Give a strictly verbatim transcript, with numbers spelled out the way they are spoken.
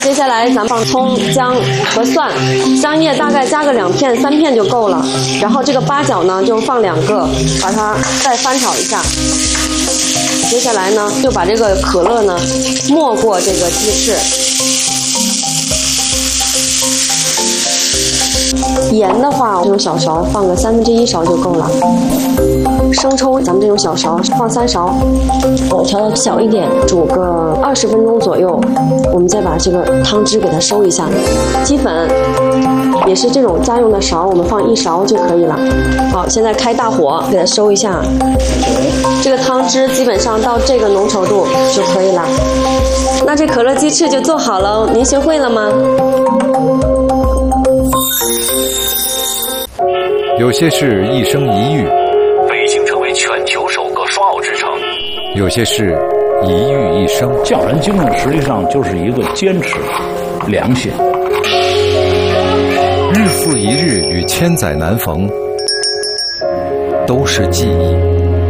接下来咱们放葱、姜和蒜，香叶大概加个两片、三片就够了。然后这个八角呢就放两个，把它再翻炒一下。接下来呢就把这个可乐呢没过这个鸡翅。盐的话，这种小勺放个三分之一勺就够了。生抽，咱们这种小勺放三勺，我调的小一点，煮个二十分钟左右。我们再把这个汤汁给它收一下。鸡粉也是这种家用的勺，我们放一勺就可以了。好，现在开大火给它收一下。这个汤汁基本上到这个浓稠度就可以了。那这可乐鸡翅就做好了，您学会了吗？ 有些事一生一遇， 北京成为全球首个双奥之城； 有些事一遇一生。 教人精神实际上就是一个坚持、良心。 日复一日与千载难逢，都是记忆。